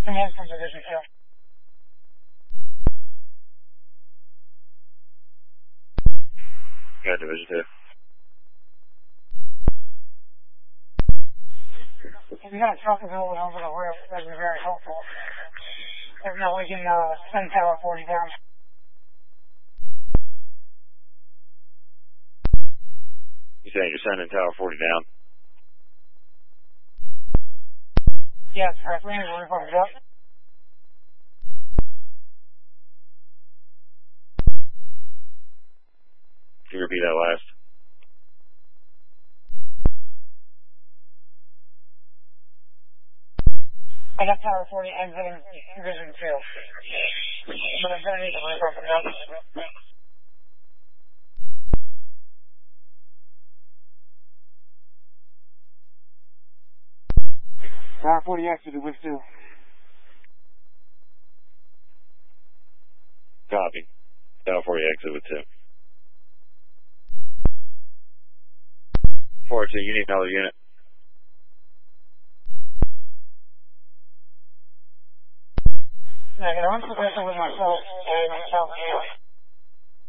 in from Division 2. Got Division 2. If you got a truck available over the roof, that'd be very helpful. If not, we can send Tower 40 down. You saying you're sending Tower 40 down? Yes, correct. We need to roof over it up. Can you repeat that last? I got Tower 40 exiting Division 2. But I'm going to need to roof over it up. Tower 40 exited with 2. Copy. Tower 40 exit with 2. 402, you need another unit. Negative. I'm progressing with myself and myself.